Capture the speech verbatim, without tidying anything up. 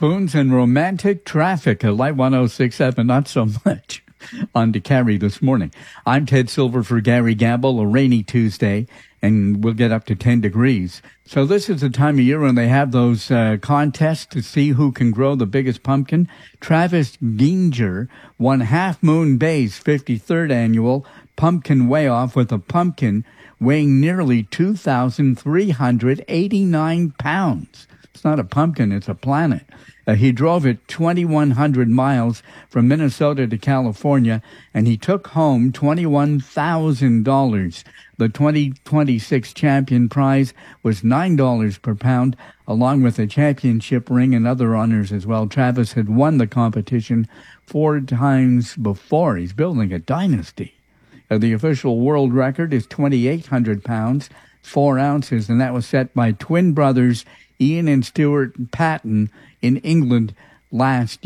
Spoons and romantic traffic at Light one oh six point seven, not so much on to carry this morning. I'm Ted Silver for Gary Gamble, a rainy Tuesday, and we'll get up to ten degrees. So this is the time of year when they have those uh, contests to see who can grow the biggest pumpkin. Travis Ginger won Half Moon Bay's fifty-third annual Pumpkin Weigh-Off with a pumpkin weighing nearly two thousand three hundred eighty-nine pounds. It's not a pumpkin, it's a planet. Uh, he drove it twenty-one hundred miles from Minnesota to California, and he took home twenty-one thousand dollars. The twenty twenty-six champion prize was nine dollars per pound, along with a championship ring and other honors as well. Travis had won the competition four times before. He's building a dynasty. Uh, the official world record is twenty-eight hundred pounds, four ounces, and that was set by twin brothers Ian and Stuart Patton in England last year.